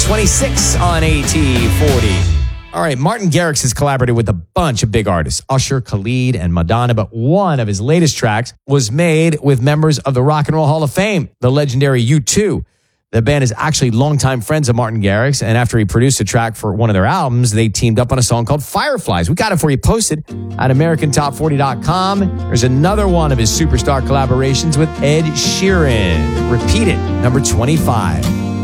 26 on AT40. All right, Martin Garrix has collaborated with a bunch of big artists, Usher, Khalid, and Madonna, but one of his latest tracks was made with members of the Rock and Roll Hall of Fame, the legendary U2. The band is actually longtime friends of Martin Garrix, and after he produced a track for one of their albums, they teamed up on a song called Fireflies. We got it for you posted at AmericanTop40.com. There's another one of his superstar collaborations with Ed Sheeran. Repeat it, number 25.